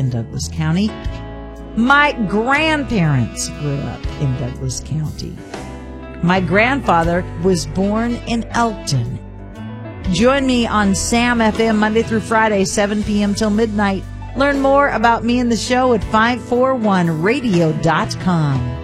in Douglas County. My grandparents grew up in Douglas County. My grandfather was born in Elkton. Join me on Sam FM Monday through Friday, 7 p.m. till midnight. Learn more about me and the show at 541radio.com.